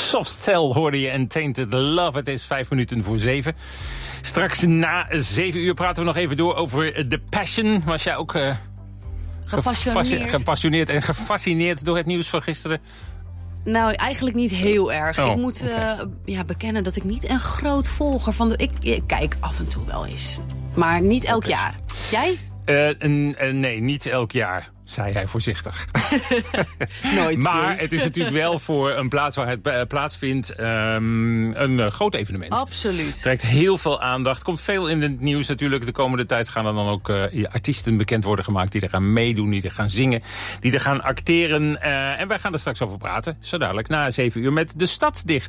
Soft Cell hoorde je en Tainted Love. Het is 7:05. Straks na 7 uur praten we nog even door over The Passion. Was jij ook gepassioneerd en gefascineerd door het nieuws van gisteren? Nou, eigenlijk niet heel erg. Oh, ik moet bekennen dat ik niet een groot volger van de... Ik kijk af en toe wel eens. Maar niet elk jaar. Jij? Nee, niet elk jaar, zei hij voorzichtig. Nooit. Maar dus. het is natuurlijk wel voor een plaats waar het plaatsvindt een groot evenement. Absoluut. Het trekt heel veel aandacht. Komt veel in het nieuws natuurlijk. De komende tijd gaan er dan ook artiesten bekend worden gemaakt die er gaan meedoen, die er gaan zingen, die er gaan acteren. En wij gaan er straks over praten. Zo dadelijk na 7 uur met de Stadsdichter.